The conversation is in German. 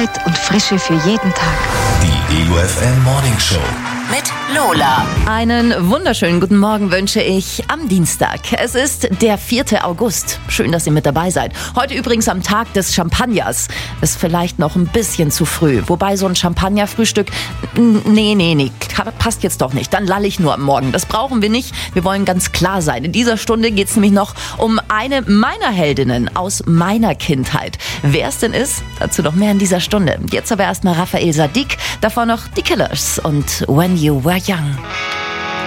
Klarheit und Frische für jeden Tag. Die EUFM Morning Show. Mit Lola. Einen wunderschönen guten Morgen wünsche ich am Dienstag. Es ist der 4. August. Schön, dass ihr mit dabei seid. Heute übrigens am Tag des Champagners. Ist vielleicht noch ein bisschen zu früh. Wobei so ein Champagnerfrühstück, nee, passt jetzt doch nicht. Dann lalle ich nur am Morgen. Das brauchen wir nicht. Wir wollen ganz klar sein. In dieser Stunde geht es nämlich noch um eine meiner Heldinnen aus meiner Kindheit. Wer es denn ist, dazu noch mehr in dieser Stunde. Jetzt aber erstmal Raphael Saadiq, davor noch die Killers und When You Were Young.